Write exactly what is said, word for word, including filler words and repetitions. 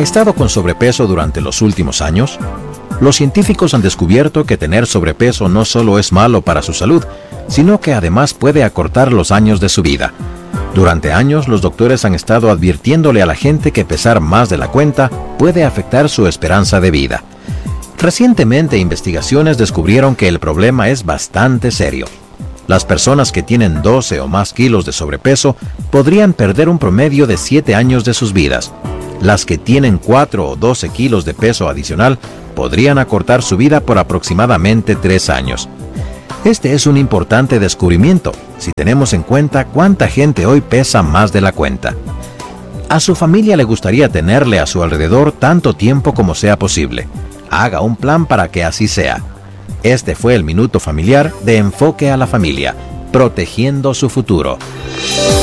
estado con sobrepeso durante los últimos años? Los científicos han descubierto que tener sobrepeso no solo es malo para su salud, sino que además puede acortar los años de su vida. Durante años, los doctores han estado advirtiéndole a la gente que pesar más de la cuenta puede afectar su esperanza de vida. Recientemente, investigaciones descubrieron que el problema es bastante serio. Las personas que tienen doce o más kilos de sobrepeso podrían perder un promedio de siete años de sus vidas. Las que tienen cuatro o doce kilos de peso adicional podrían acortar su vida por aproximadamente tres años. Este es un importante descubrimiento si tenemos en cuenta cuánta gente hoy pesa más de la cuenta. A su familia le gustaría tenerle a su alrededor tanto tiempo como sea posible. Haga un plan para que así sea. Este fue el Minuto Familiar de Enfoque a la Familia, protegiendo su futuro.